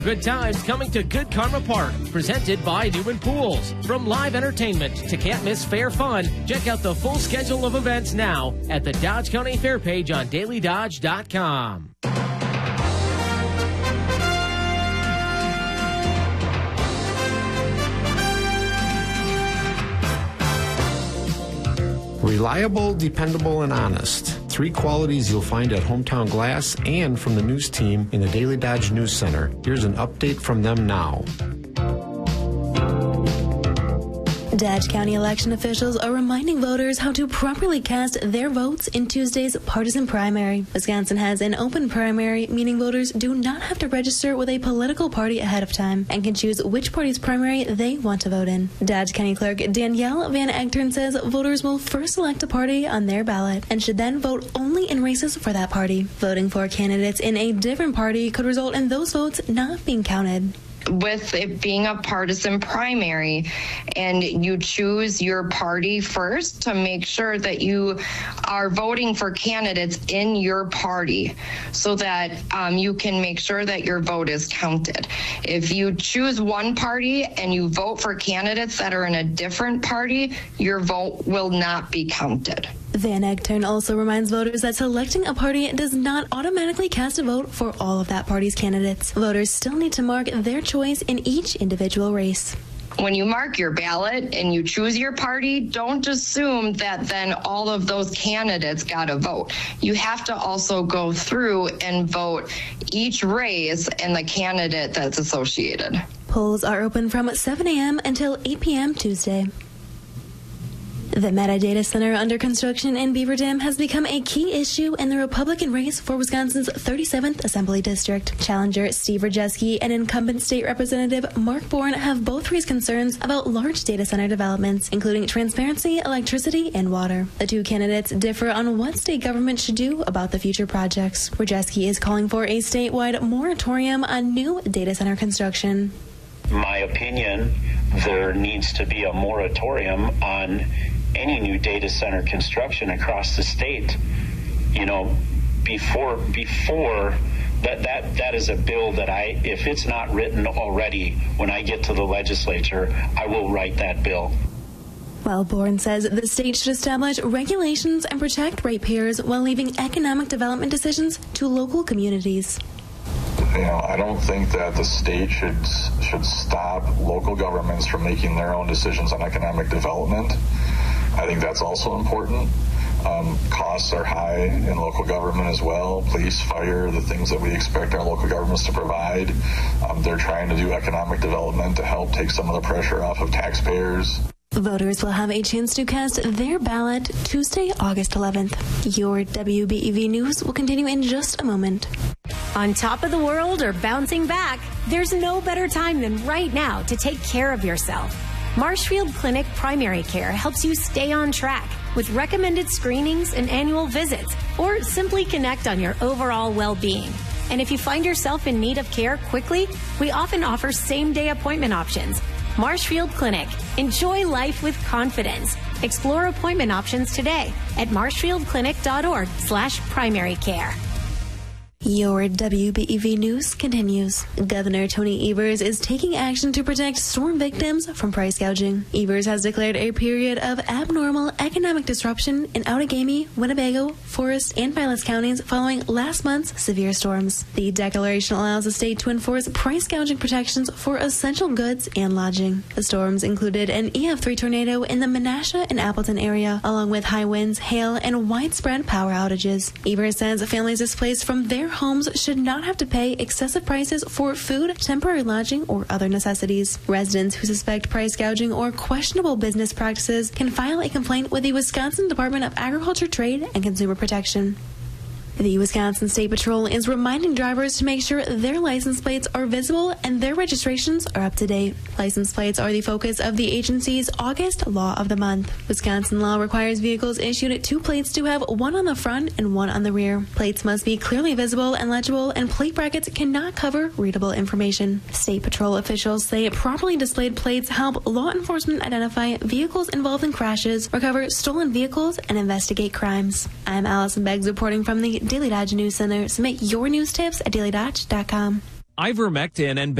Good times coming to Good Karma Park, presented by Newman Pools. From live entertainment to can't miss fair fun, check out the full schedule of events now at the Dodge County Fair page on dailydodge.com. Reliable, dependable, and honest. 3 qualities you'll find at Hometown Glass and from the news team in the Daily Dodge News Center. Here's an update from them now. Dodge County election officials are reminding voters how to properly cast their votes in Tuesday's partisan primary. Wisconsin has an open primary, meaning voters do not have to register with a political party ahead of time and can choose which party's primary they want to vote in. Dodge County Clerk Danielle Van Echtern says voters will first select a party on their ballot and should then vote only in races for that party. Voting for candidates in a different party could result in those votes not being counted. With it being a partisan primary and you choose your party first to make sure that you are voting for candidates in your party so that you can make sure that your vote is counted. If you choose one party and you vote for candidates that are in a different party, your vote will not be counted. Van Echtern also reminds voters that selecting a party does not automatically cast a vote for all of that party's candidates. Voters still need to mark their choice in each individual race. When you mark your ballot and you choose your party, don't assume that then all of those candidates got a vote. You have to also go through and vote each race and the candidate that's associated. Polls are open from 7 a.m. until 8 p.m. Tuesday. The Meta Data Center under construction in Beaver Dam has become a key issue in the Republican race for Wisconsin's 37th Assembly District. Challenger Steve Rajewski and incumbent state representative Mark Bourne have both raised concerns about large data center developments, including transparency, electricity, and water. The two candidates differ on what state government should do about the future projects. Rajewski is calling for a statewide moratorium on new data center construction. In my opinion, there needs to be a moratorium on any new data center construction across the state. You know, before that is a bill that if it's not written already, when I get to the legislature, I will write that bill. While Bourne says the state should establish regulations and protect ratepayers while leaving economic development decisions to local communities. You know, I don't think that the state should stop local governments from making their own decisions on economic development. I think that's also important. Costs are high in local government as well. Police, fire, the things that we expect our local governments to provide. They're trying to do economic development to help take some of the pressure off of taxpayers. Voters will have a chance to cast their ballot Tuesday, August 11th. Your WBEV News will continue in just a moment. On top of the world or bouncing back, there's no better time than right now to take care of yourself. Marshfield Clinic Primary Care helps you stay on track with recommended screenings and annual visits, or simply connect on your overall well-being. And if you find yourself in need of care quickly, we often offer same-day appointment options. Marshfield Clinic. Enjoy life with confidence. Explore appointment options today at marshfieldclinic.org/primary care. Your WBEV News continues. Governor Tony Evers is taking action to protect storm victims from price gouging. Evers has declared a period of abnormal economic disruption in Outagamie, Winnebago, Forest, and Vilas counties following last month's severe storms. The declaration allows the state to enforce price gouging protections for essential goods and lodging. The storms included an EF3 tornado in the Menasha and Appleton area, along with high winds, hail, and widespread power outages. Evers says families displaced from their homes should not have to pay excessive prices for food, temporary lodging, or other necessities. Residents who suspect price gouging or questionable business practices can file a complaint with the Wisconsin Department of Agriculture, Trade, and Consumer Protection. The Wisconsin State Patrol is reminding drivers to make sure their license plates are visible and their registrations are up to date. License plates are the focus of the agency's August Law of the Month. Wisconsin law requires vehicles issued 2 plates to have one on the front and one on the rear. Plates must be clearly visible and legible, and plate brackets cannot cover readable information. State Patrol officials say properly displayed plates help law enforcement identify vehicles involved in crashes, recover stolen vehicles, and investigate crimes. I'm Allison Beggs reporting from the Daily Dodge News Center. Submit your news tips at dailydodge.com. Ivermectin and